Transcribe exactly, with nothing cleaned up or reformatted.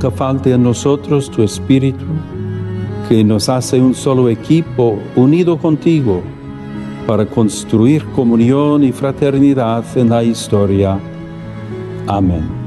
nunca falte en nosotros tu espíritu, que nos hace un solo equipo unido contigo para construir comunión y fraternidad en la historia. Amén.